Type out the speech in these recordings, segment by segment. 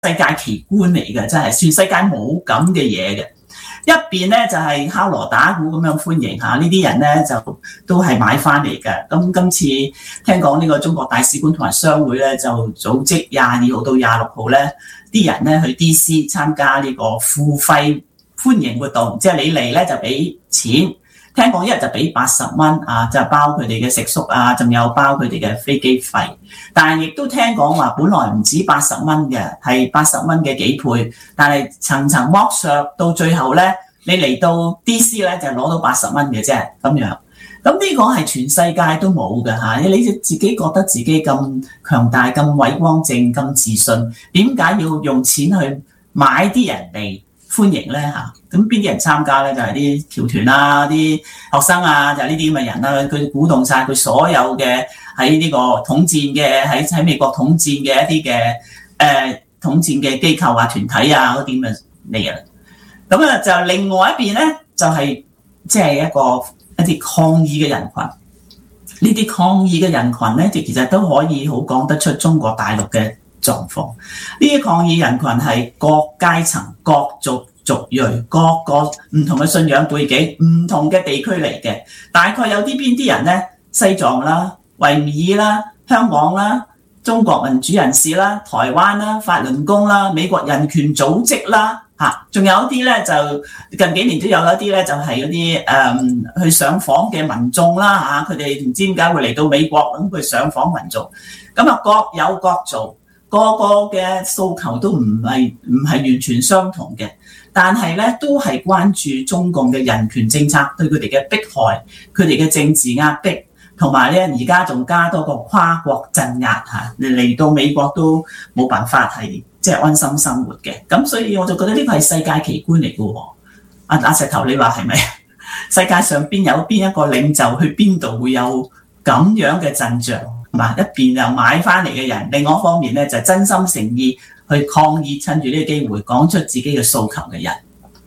世界奇觀嚟嘅，真係全世界冇咁嘅嘢嘅。一邊咧就係敲鑼打鼓咁樣歡迎下呢啲人咧，就都係買翻嚟嘅。咁今次聽講呢個中國大使館同埋商會咧，就組織22號到26號咧，啲人咧去 DC 參加呢個付費歡迎活動，即係你嚟咧就俾錢，聽講一日就俾80蚊啊，就包佢哋嘅食宿啊，仲有包佢哋嘅飛機費。但係亦都聽講話，本來唔止80蚊嘅，係80蚊嘅幾倍，但係層層剝削，到最後咧，你嚟到 DC 咧就攞到80蚊嘅啫，咁樣。咁呢個係全世界都冇嘅嚇，你自己覺得自己咁強大、咁偉光正、咁自信，點解要用錢去買啲人嚟歡迎咧嚇？咁邊啲人參加咧？就係啲僑團啊、啲學生啊，就係呢啲咁嘅人啦。佢鼓動晒佢所有嘅喺呢個統戰嘅喺美國統戰嘅一啲嘅統戰嘅機構啊、團體啊嗰啲咁嘅嚟嘅。咁啊，就另外一邊咧，就係即係一啲抗議嘅人群。呢啲抗議嘅人群咧，其實都可以好講得出中國大陸嘅狀況。呢啲抗議人群係各階層、各族裔、各個唔同嘅信仰背景、唔同嘅地區嚟嘅。大概有邊啲人咧？西藏啦、維吾爾啦、香港啦、中國民主人士啦、台灣啦、法輪功啦、美國人權組織啦。仲有啲咧就近幾年都有一啲咧就係嗰啲去上訪嘅民眾啦嚇，佢哋唔知點解會嚟到美國咁佢上訪民眾，咁啊各有各做，個嘅訴求都唔係完全相同嘅，但係咧都係關注中共嘅人權政策對佢哋嘅迫害，佢哋嘅政治壓迫，同埋咧而家仲加多個跨國鎮壓嚇，嚟到美國都冇辦法係即係安心生活嘅，咁所以我就覺得呢個係世界奇觀嚟嘅喎。阿石頭，你話係咪？世界上邊有邊一個領袖去邊度會有咁樣嘅陣仗？嗱，一邊又買翻嚟嘅人，另外一方面咧就真心誠意去抗議，趁住呢個機會講出自己嘅訴求嘅人。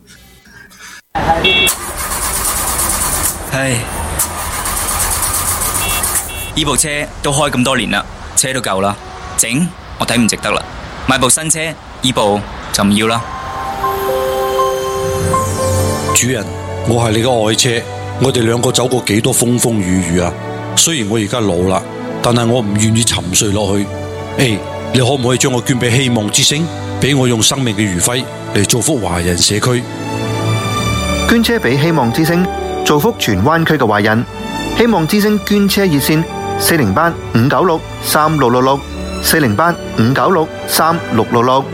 唉，呢部車都開咁多年啦，車都舊啦，整我睇唔值得啦。買部新車，呢部就唔要啦。 主人，我係你嘅愛車，我哋兩個走過幾多風風雨雨啊！雖然我而家老啦，但係我唔願意沉睡落去。你可唔可以將我捐俾希望之星，俾我用生命嘅餘暉嚟造福華人社區？ 捐車俾希望之星，造福荃灣區嘅華人。希望之星捐車熱線408-596-3666。408-596-3666。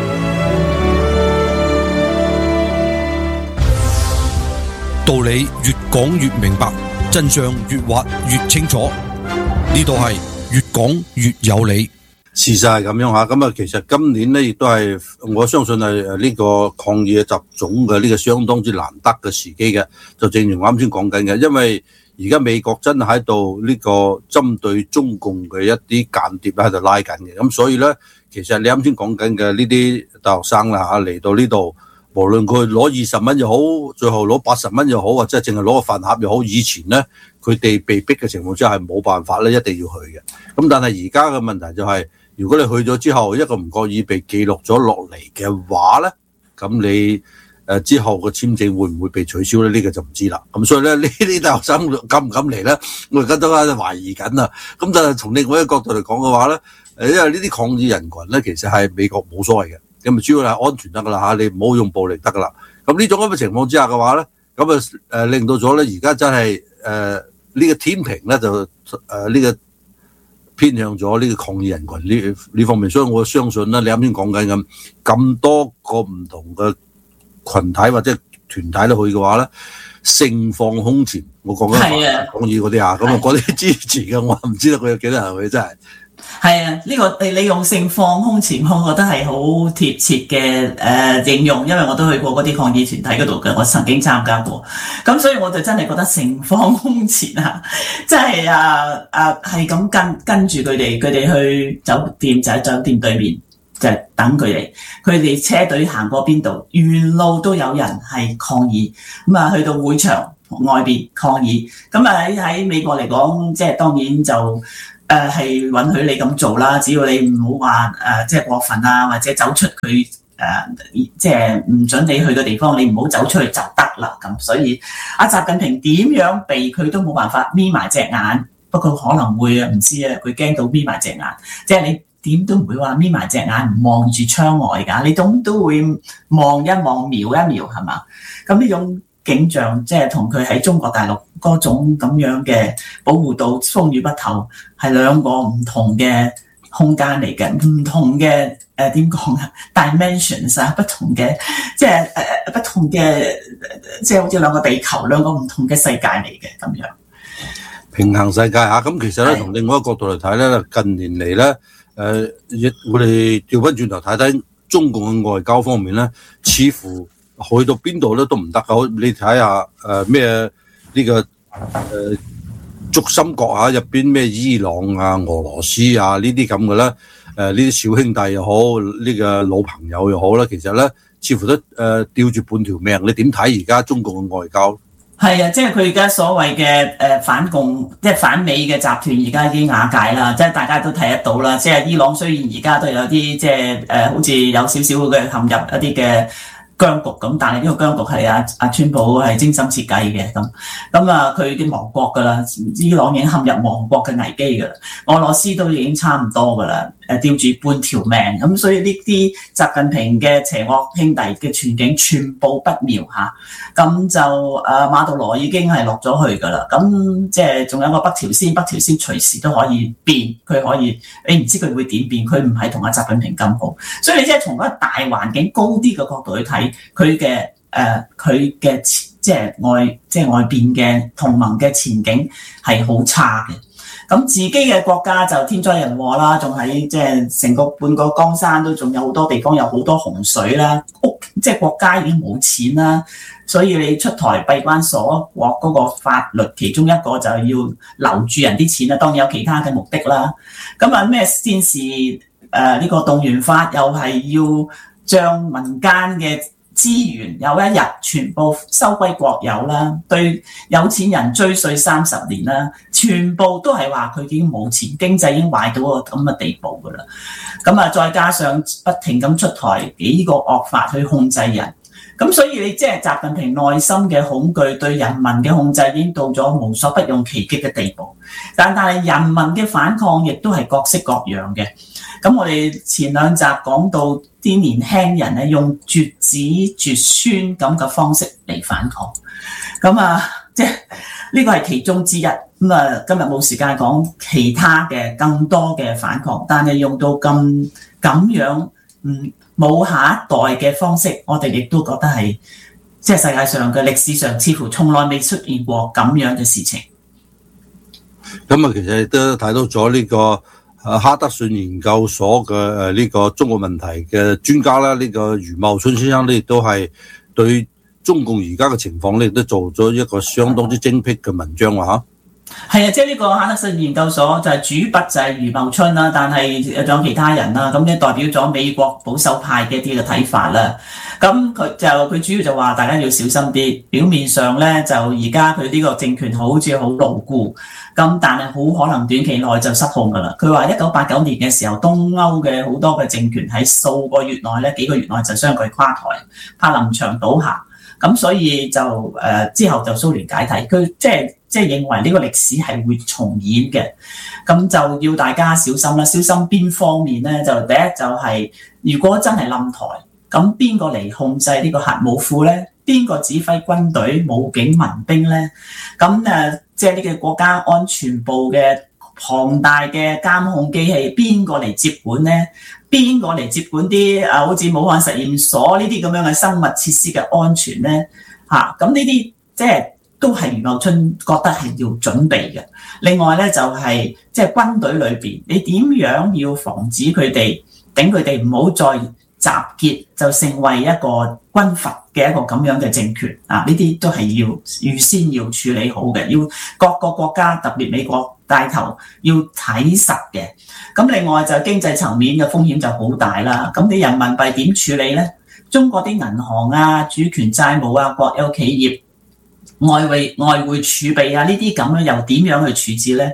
道理越講越明白，真相越挖越清楚。呢度係越講越有理。 事實係咁樣吓，咁啊，其實今年咧亦都係我相信係呢個抗議嘅集中嘅呢個相當之難得嘅時機嘅，就正如我啱先講緊嘅，因為而家美國真係喺度呢個針對中共嘅一啲間諜喺度拉緊嘅，咁所以咧，其實你啱先講緊嘅呢啲大學生啦嚇嚟到呢度，無論佢攞20蚊又好，最後攞80蚊又好，或者淨係攞個飯盒又好，以前咧佢哋被逼嘅情況之下係冇辦法咧，一定要去嘅。咁但係而家嘅問題就係，如果你去咗之後一個唔覺意被記錄咗落嚟嘅話咧，咁你之後個簽證會唔會被取消咧？呢個就唔知啦。咁所以咧，呢啲大學生敢唔敢嚟咧？我而家都喺度懷疑緊啊。咁但係從另外一個角度嚟講嘅話咧，因為呢啲抗議人群咧，其實係美國冇所謂嘅，咁啊主要係安全得噶啦嚇，你唔好用暴力得噶啦。咁呢種咁嘅情況之下嘅話咧，咁啊令到咗咧，而家真係呢個天平咧就呢個偏向咗呢個抗議人群呢方面。所以我相信咧，你啱先講緊咁多個唔同嘅群體或者團體都去嘅話咧，盛況空前。我講緊抗議嗰啲啊，咁啊嗰啲支持嘅，我唔知道佢有幾多人去，真係。 係啊，呢個你用盛況空前，我覺得係好貼切嘅形容，因為我都去過嗰啲抗議團體嗰度嘅，我曾經參加過，咁所以我就真係覺得盛況空前啊！即係係咁跟住佢哋去酒店，就喺酒店對面就等佢哋車隊行過邊度，沿路都有人係抗議，咁啊去到會場外邊抗議，咁啊喺美國嚟講，即係當然就係允許你咁做啦，只要你唔好話即係過分啊，或者走出佢即係唔準你去嘅地方，你唔好走出去就得啦。咁所以阿習近平點樣避佢都冇辦法眯埋隻眼，不過可能會唔知啊，佢驚到眯埋隻眼，即係你點都唔會話眯埋隻眼唔望住窗外㗎，你都會望一望、瞄一瞄係嘛？咁呢種景象即係同佢喺中國大陸嗰種咁樣嘅保護到風雨不透，係兩個唔同嘅空間嚟嘅，唔同嘅點講啊 dimensions 啊，不同嘅即係不同嘅即係好似兩個地球，兩個唔同嘅世界嚟嘅咁樣。 平衡世界嚇，咁其實咧，從另外一個角度嚟睇咧，近年嚟咧，我哋調翻轉頭睇睇中共嘅外交方面咧，似乎去到邊度咧都唔得嘅。你睇下咩呢個軸心國啊，入邊咩伊朗啊、俄羅斯啊呢啲咁嘅咧，呢啲小兄弟又好，呢個老朋友又好啦，其實咧似乎都吊住半條命。你點睇而家中共嘅外交？ 係啊，即係佢而家所謂嘅反共，即係反美嘅集團，而家已經瓦解啦。即係大家都睇得到啦。即係伊朗雖然而家都有啲即係好似有少少嘅陷入一啲嘅僵局咁，但係呢個僵局係阿川普係精心設計嘅咁啊，佢已經亡國㗎啦。伊朗已經陷入亡國嘅危機㗎啦。俄羅斯都已經差唔多㗎啦。吊住半條命咁，所以呢啲習近平嘅邪惡兄弟嘅全景全部不妙嚇，咁就馬杜羅已經係落咗去㗎啦。咁即係仲有個北朝鮮隨時都可以變，佢可以你唔知佢會點變，佢唔係同阿習近平咁好，所以你即係從一個大環境高啲嘅角度去睇佢嘅即係外邊嘅同盟嘅前景係好差嘅。咁自己嘅國家就天災人禍啦，仲喺即係成個半個江山都仲有好多地方有好多洪水啦，即係國家已經冇錢啦，所以你出台閉關鎖國嗰個法律，其中一個就係要留住人啲錢啦，當然有其他嘅目的啦。咁啊咩戰時呢個動員法又係要將民間嘅資源有一日全部收歸國有啦，對有錢人追稅30年啦，全部都係話佢已經冇錢，經濟已經壞到個咁嘅地步噶啦。咁啊，再加上不停咁出台幾個惡法去控制人，咁所以你即係習近平內心嘅恐懼對人民嘅控制已經到咗無所不用其極嘅地步。但係人民嘅反抗亦都係各式各樣嘅。咁我哋前兩集講到啲年輕人咧用絕子絕孫咁嘅方式嚟反抗，咁啊即係呢個係其中之一。咁啊今日冇時間講其他嘅更多嘅反抗，但係用到咁樣冇下一代嘅方式，我哋亦都覺得係即係世界上嘅歷史上似乎從來未出現過咁樣嘅事情。 咁啊，其實都睇到咗呢個哈德遜研究所嘅呢個中國問題嘅專家啦，呢個余茂春先生咧亦都係對中共而家嘅情況咧亦都做咗一個相當之精闢嘅文章喎嚇。 係啊，即係呢個哈德遜研究所就係主筆就係余茂春啦，但係仲有其他人啦，咁咧代表咗美國保守派嘅一啲嘅睇法啦。咁佢主要就話大家要小心啲，表面上咧就而家佢呢個政權好似好牢固，咁但係好可能短期內就失控噶啦。佢話1989年嘅時候，東歐嘅好多嘅政權喺數個月內咧幾個月內就相繼垮台，柏林牆倒下。咁所以就之後就蘇聯解體，佢即係認為呢個歷史係會重演嘅，咁就要大家小心啦。小心邊方面咧？就第一就係、如果真係冧台，咁邊個嚟控制呢個核武庫咧？邊個指揮軍隊、武警、民兵咧？咁即係呢個國家安全部嘅龐大嘅監控機器，邊個嚟接管咧？邊個嚟接管啲好似武漢實驗所呢啲咁樣嘅生物設施嘅安全咧？咁呢啲即係都係余茂春覺得係要準備嘅。另外咧就係即係軍隊裏邊，你點樣要防止佢哋，等佢哋唔好再集結，就成為一個軍閥嘅一個咁樣嘅政權啊！呢啲都係要預先要處理好嘅，要各個國家特別美國帶頭要睇實嘅。咁另外就經濟層面嘅風險就好大啦。咁你人民幣點處理呢？中國啲銀行啊、主權債務啊、國有企業、外匯儲備啊，呢啲咁樣又點樣去處置呢？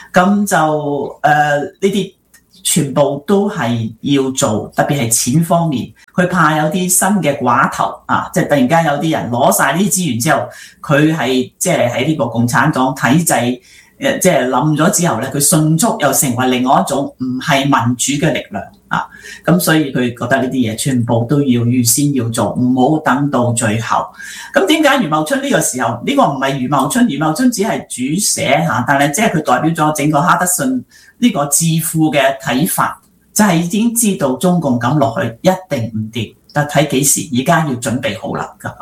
咁就呢啲全部都係要做，特別係錢方面，佢怕有啲新嘅寡頭啊，即係突然間有啲人攞晒呢啲資源之後，佢係即係喺呢個共產黨體制即係冧咗之後咧，佢迅速又成為另外一種唔係民主嘅力量啊！咁所以佢覺得呢啲嘢全部都要預先要做，唔好等到最後。咁點解余茂春呢個時候呢個唔係余茂春？余茂春只係主寫嚇，但係即係佢代表咗整個哈德遜呢個智庫嘅睇法，就係已經知道中共咁落去一定唔掂，但睇幾時，而家要準備好啦咁。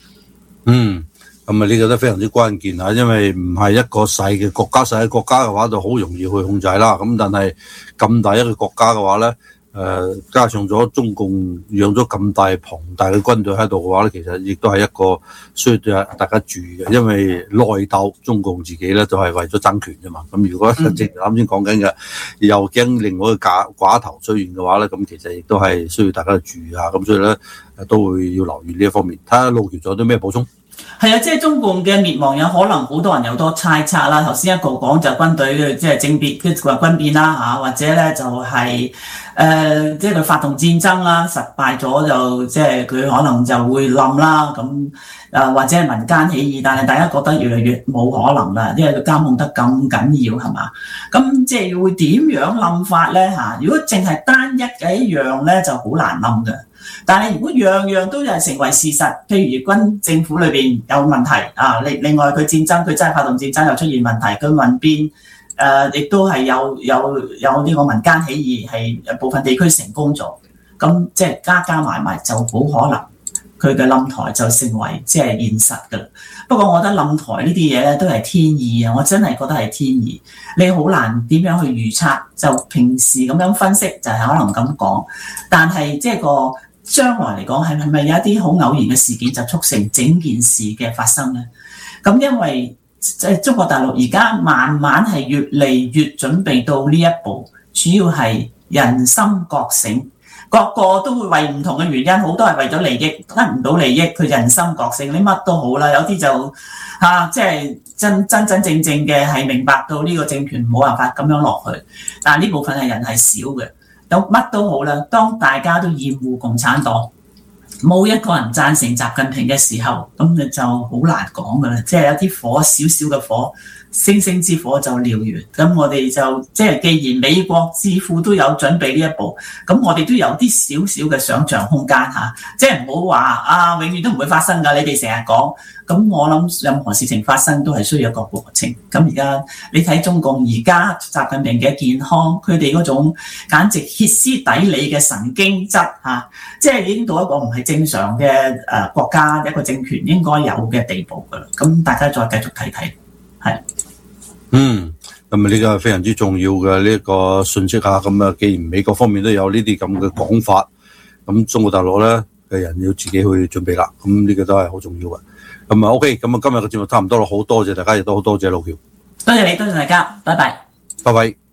咁啊呢個都非常之關鍵啊，因為唔係一個細嘅國家，細嘅國家嘅話就好容易去控制啦。咁但係咁大一個國家嘅話咧，加上咗中共養咗咁大龐大嘅軍隊喺度嘅話咧，其實亦都係一個需要大家注意嘅，因為內鬥中共自己咧就係為咗爭權啫嘛。咁如果正如啱先講緊嘅，又驚另外一個寡頭出現嘅話咧，咁其實亦都係需要大家注意下。咁所以咧都會要留意呢一方面。睇下路橋仲有啲咩補充？ 係啊，即係中共嘅滅亡有可能好多人有多猜測啦。頭先一個講就軍隊嘅即係政變，即係軍變啦嚇，或者咧就係即係佢發動戰爭啦，失敗咗就即係佢可能就會冧啦咁或者係民間起義，但係大家覺得越嚟越冇可能啦，因為佢監控得咁緊要係嘛？咁即係會點樣冧法咧嚇？如果淨係單一嘅一樣咧，就好難冧嘅。但係如果樣樣都係成為事實，譬如軍政府裏邊有問題啊，另外佢戰爭佢真係發動戰爭又出現問題，佢民變亦都係有呢個民間起義係部分地區成功咗，咁即係加埋就好可能佢嘅冧台就成為即係現實㗎。不過我覺得冧台呢啲嘢咧都係天意啊，我真係覺得係天意，你好難點樣去預測，就平時咁樣分析就係可能咁講，但係即係個將來嚟講係咪有一啲好偶然嘅事件就促成整件事嘅發生呢？咁因為中國大陸而家慢慢係越嚟越準備到呢一步，主要係人心覺醒，個個都會為唔同嘅原因，好多係為咗利益，得唔到利益，佢人心覺醒，你乜都好啦，有啲就即係真正嘅係明白到呢個政權冇辦法咁樣落去，但係呢部分係人係少嘅。有乜都好啦，當大家都厭惡共產黨，冇一個人贊成習近平嘅時候，咁你就好難講噶啦。即係有啲火，少少嘅火，星星之火就燎原。咁我哋就即係既然美國智庫都有準備呢一步，咁我哋都有啲少少嘅想像空間嚇。即係唔好話永遠都唔會發生㗎。你哋成日講，咁我諗任何事情發生都係需要一個過程。咁而家你睇中共而家習近平嘅健康，佢哋嗰種簡直歇斯底里嘅神經質嚇，即係已經到一個唔係正常嘅國家一個政權應該有嘅地步㗎啦。咁大家再繼續睇睇，係。 咁呢個係非常之重要嘅呢一個信息啊。咁啊，既然美國方面都有呢啲咁嘅講法，咁中國大陸咧嘅人要自己去準備啦。咁呢個都係好重要嘅。咁啊 OK， 咁啊今日嘅節目差唔多啦，好多謝大家，亦都好多謝路橋。 多謝你，多謝大家，拜拜。 拜拜。